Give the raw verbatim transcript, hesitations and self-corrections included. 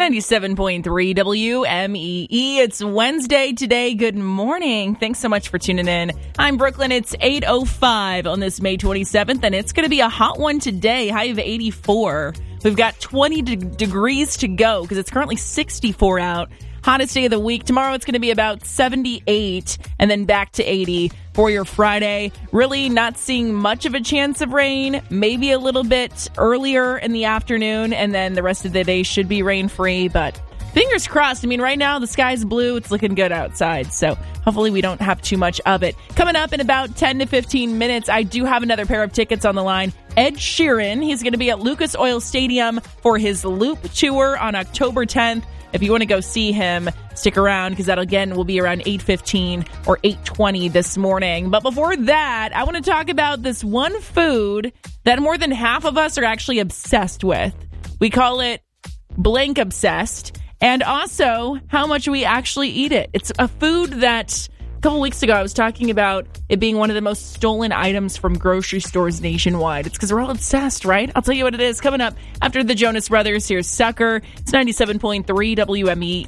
ninety-seven point three W M E E. It's Wednesday today. Good morning. Thanks so much for tuning in. I'm Brooklyn. It's eight oh five on this May twenty-seventh, and it's going to be a hot one today. High of eighty-four. We've got twenty de- degrees to go because it's currently sixty-four out. Hottest day of the week. Tomorrow it's going to be about seventy-eight and then back to eighty for your Friday. Really not seeing much of a chance of rain. Maybe a little bit earlier in the afternoon, and then the rest of the day should be rain-free, but fingers crossed. I mean, right now the sky's blue. It's looking good outside, so hopefully we don't have too much of it. Coming up in about ten to fifteen minutes, I do have another pair of tickets on the line. Ed Sheeran, he's going to be at Lucas Oil Stadium for his Loop Tour on October tenth. If you want to go see him, stick around because that, again, will be around eight fifteen or eight twenty this morning. But before that, I want to talk about this one food that more than half of us are actually obsessed with. We call it blank obsessed, and also how much we actually eat it. It's a food that a couple weeks ago I was talking about it being one of the most stolen items from grocery stores nationwide. It's because we're all obsessed, right? I'll tell you what it is coming up after the Jonas Brothers. Here's Sucker. It's ninety-seven point three W M E